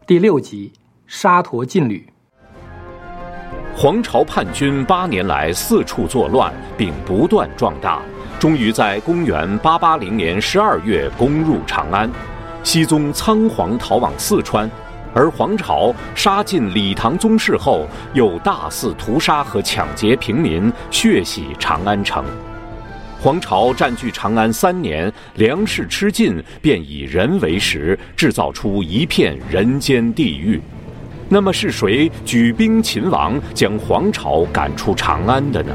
第6集沙陀禁旅。 黄巢叛军8年来四处作乱，并不断壮大，终于在公元880年12月攻入长安。熹宗仓皇逃往四川，而黄巢杀尽李唐宗室后，又大肆屠杀和抢劫平民，血洗长安城。黄巢占据长安3年，粮食吃尽，便以人为食，制造出一片人间地狱。那么是谁举兵勤王，将黄巢赶出长安的呢？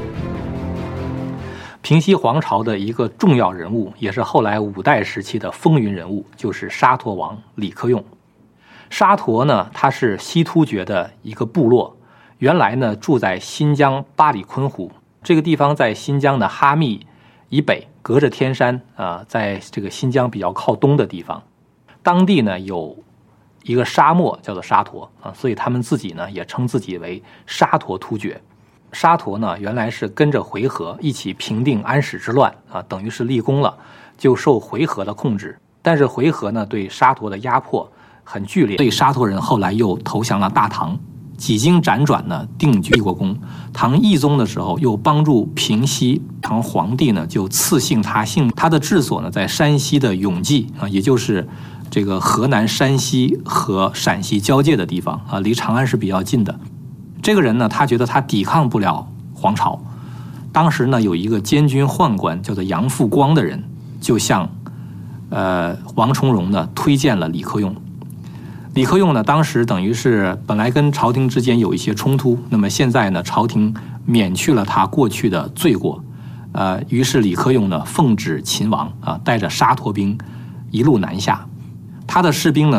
平西黄巢的一个重要人物，也是后来5代时期的风云人物，就是沙陀王李克用。沙陀呢，他是西突厥的一个部落，原来呢住在新疆巴里坤湖这个地方，在新疆的哈密以北，隔着天山在这个新疆比较靠东的地方。当地呢有一个沙漠叫做沙陀所以他们自己呢也称自己为沙陀突厥。沙陀呢原来是跟着回纥一起平定安史之乱等于是立功了，就受回纥的控制。但是回纥呢对沙陀的压迫很剧烈，所以沙陀人后来又投降了大唐，几经辗转呢定居立过功。唐懿宗的时候又帮助平西，唐皇帝呢就赐姓他姓，他的治所呢在山西的永济也就是这个河南、山西和陕西交界的地方离长安是比较近的。这个人呢，他觉得他抵抗不了黄巢。当时呢，有一个监军宦官叫做杨复光的人，就向王重荣呢推荐了李克用。李克用呢，当时等于是本来跟朝廷之间有一些冲突，那么现在呢，朝廷免去了他过去的罪过，于是李克用呢奉旨勤王带着沙陀兵一路南下。他的士兵呢